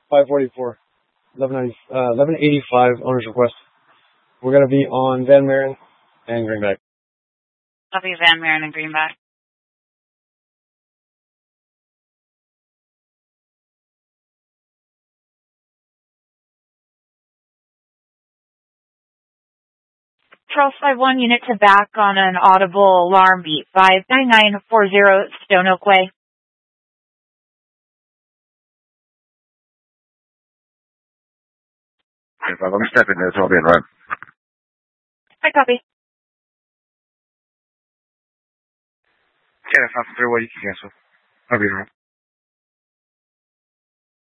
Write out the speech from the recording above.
544. 1185 owner's request. We're going to be on Van Maren and Greenback. Copy Van Maren and Greenback. Charles 5-1, unit to back on an audible alarm beat. 59940 Stone Oak Way. Okay, I'm stepping there, so I'll be in right. I copy. Yeah, 5 3 what you can cancel. I'll be in right.